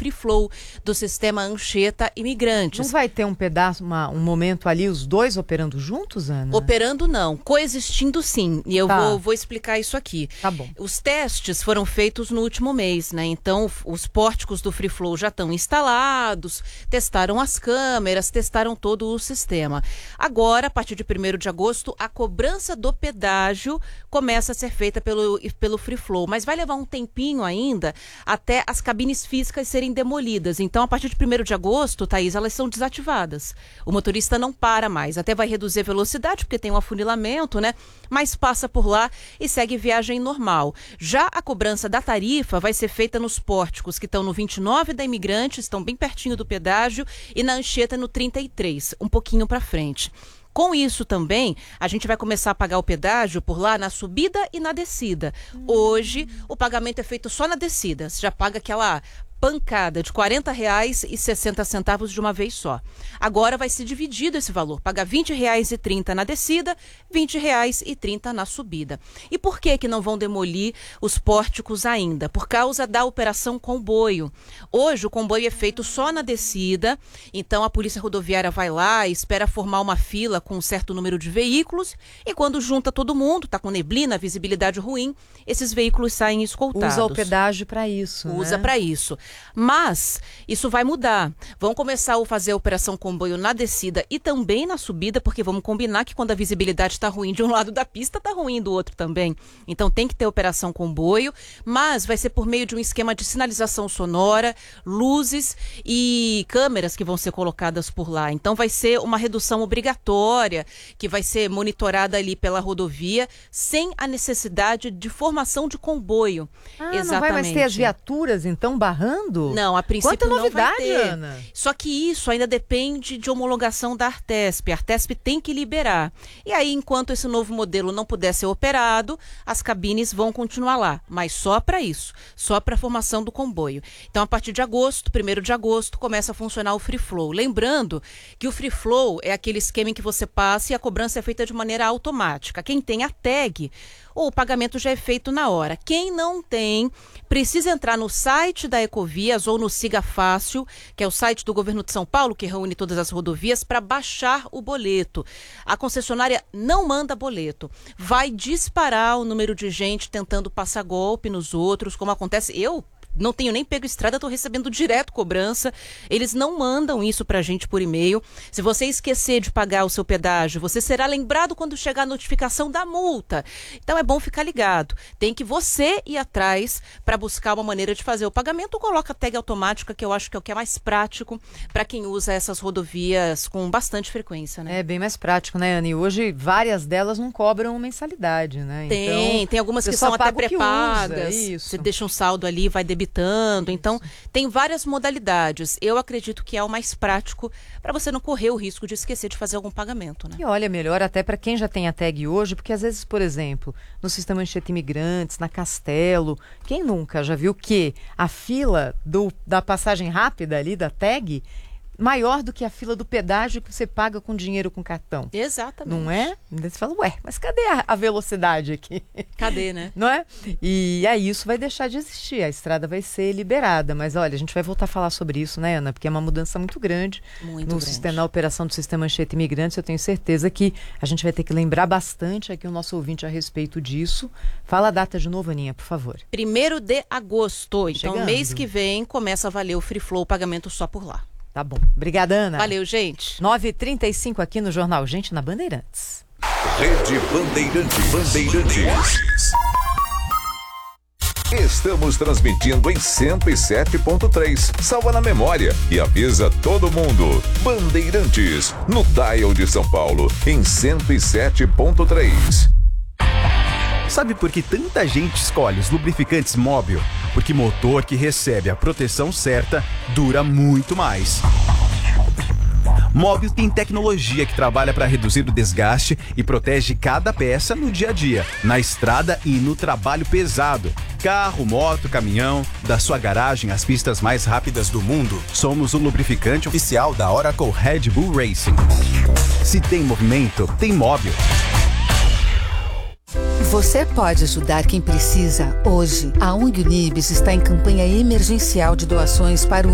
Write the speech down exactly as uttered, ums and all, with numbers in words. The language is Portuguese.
Free Flow, do sistema Anchieta Imigrantes. Não vai ter um pedaço, uma, um momento ali, os dois operando juntos, Ana? Operando não, coexistindo sim. E eu Tá. vou, vou explicar isso aqui. Tá bom. Os testes foram feitos no último mês, né? Então, os pórticos do Free Flow já estão instalados, testaram as câmeras, testaram todo o sistema. Agora, a partir de primeiro de agosto, a cobrança do pedágio começa a ser feita pelo, pelo Free Flow, mas vai levar um tempinho ainda até as cabines físicas serem demolidas. Então, a partir de primeiro de agosto, Thaís, elas são desativadas. O motorista não para mais, até vai reduzir a velocidade, porque tem um afunilamento, né? Mas passa por lá e segue viagem normal. Já a cobrança da tarifa vai ser feita nos pórticos que estão no vinte e nove da Imigrantes, estão bem pertinho do pedágio, e na Anchieta no trinta e três, um pouquinho para frente. Com isso também, a gente vai começar a pagar o pedágio por lá na subida e na descida. Hum. Hoje, o pagamento é feito só na descida. Você já paga aquela pancada de quarenta reais e sessenta centavos de uma vez só. Agora vai ser dividido esse valor. Paga vinte reais e trinta na descida, vinte reais e trinta na subida. E por que que não vão demolir os pórticos ainda? Por causa da operação comboio. Hoje o comboio é feito só na descida, então a Polícia Rodoviária vai lá e espera formar uma fila com um certo número de veículos, e quando junta todo mundo, tá com neblina, visibilidade ruim, esses veículos saem escoltados. Usa o pedágio para isso, Usa né? para isso. Mas isso vai mudar. Vão começar a fazer a operação comboio na descida e também na subida, porque vamos combinar que quando a visibilidade está ruim de um lado da pista, está ruim do outro também. Então tem que ter operação comboio, mas vai ser por meio de um esquema de sinalização sonora, luzes e câmeras que vão ser colocadas por lá. Então vai ser uma redução obrigatória, que vai ser monitorada ali pela rodovia, sem a necessidade de formação de comboio. Ah, Exatamente. não vai mais ter as viaturas, então, barrando? Não, a princípio Quanta não novidade, vai ter. Ana. Só que isso ainda depende de homologação da Artesp. A Artesp tem que liberar. E aí, enquanto esse novo modelo não puder ser operado, as cabines vão continuar lá, mas só para isso, só para a formação do comboio. Então, a partir de agosto, primeiro de agosto, começa a funcionar o Free Flow. Lembrando que o Free Flow é aquele esquema em que você passa e a cobrança é feita de maneira automática. Quem tem a tag, o pagamento já é feito na hora. Quem não tem, precisa entrar no site da Ecovias ou no Siga Fácil, que é o site do governo de São Paulo, que reúne todas as rodovias, para baixar o boleto. A concessionária não manda boleto. Vai disparar o número de gente tentando passar golpe nos outros, como acontece. Eu não tenho nem pego estrada, estou recebendo direto cobrança. Eles não mandam isso pra gente por e-mail. Se você esquecer de pagar o seu pedágio, você será lembrado quando chegar a notificação da multa. Então é bom ficar ligado. Tem que você ir atrás para buscar uma maneira de fazer o pagamento, ou coloca a tag automática, que eu acho que é o que é mais prático para quem usa essas rodovias com bastante frequência, né? É bem mais prático, né, Ana? E hoje várias delas não cobram mensalidade, né? Tem, então, tem algumas que só são até paga o que pré-pagas. usa, isso. Você deixa um saldo ali, vai debitando. Então, tem várias modalidades. Eu acredito que é o mais prático para você não correr o risco de esquecer de fazer algum pagamento, né? E olha, melhor até para quem já tem a tag hoje, porque às vezes, por exemplo, no sistema Anchieta Imigrantes, na Castelo, quem nunca já viu que a fila do, da passagem rápida ali, da tag, maior do que a fila do pedágio que você paga com dinheiro com cartão. Exatamente. Não é? Você fala, ué, mas cadê a, a velocidade aqui? Cadê, né? Não é? E aí isso vai deixar de existir, a estrada vai ser liberada. Mas olha, a gente vai voltar a falar sobre isso, né, Ana? Porque é uma mudança muito grande Muito no grande. sistema, na operação do sistema Anchieta Imigrantes. Eu tenho certeza que a gente vai ter que lembrar bastante aqui o nosso ouvinte a respeito disso. Fala a data de novo, Aninha, por favor. Primeiro de agosto. Então, Chegando. mês que vem, começa a valer o Free Flow, o pagamento só por lá. Tá bom. Obrigada, Ana. Valeu, gente. nove e trinta e cinco aqui no Jornal Gente na Bandeirantes. Rede Bandeirantes. Bandeirantes. Estamos transmitindo em cento e sete ponto três. Salva na memória e avisa todo mundo. Bandeirantes, no dial de São Paulo, em cento e sete ponto três. Sabe por que tanta gente escolhe os lubrificantes Móbil? Porque motor que recebe a proteção certa dura muito mais. Móbil tem tecnologia que trabalha para reduzir o desgaste e protege cada peça no dia a dia, na estrada e no trabalho pesado. Carro, moto, caminhão, da sua garagem às pistas mais rápidas do mundo, somos o lubrificante oficial da Oracle Red Bull Racing. Se tem movimento, tem Móbil. Você pode ajudar quem precisa hoje. A ONG Unibis está em campanha emergencial de doações para o